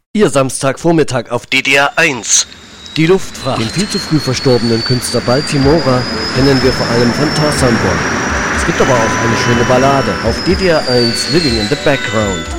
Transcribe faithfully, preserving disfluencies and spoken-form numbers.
Ihr Samstagvormittag auf D D R eins. Die Luftfracht. Den viel zu früh verstorbenen Künstler Baltimora kennen wir vor allem von Tarzan Boy. Es gibt aber auch eine schöne Ballade auf D D R eins, Living in the Background.